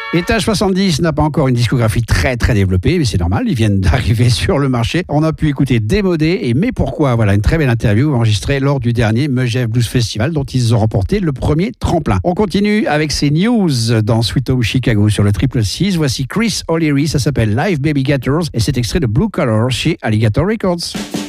Étage 70 n'a pas encore une discographie très développée, mais c'est normal, ils viennent d'arriver sur le marché. On a pu écouter Démodé et Mais Pourquoi. Voilà une très belle interview enregistrée lors du dernier Megève Blues Festival dont ils ont remporté le premier tremplin. On continue avec ces news dans Sweet Home Chicago sur le 666. Voici Chris O'Leary, ça s'appelle Live Baby Gators et c'est extrait de Blue Collar chez Alligator Records.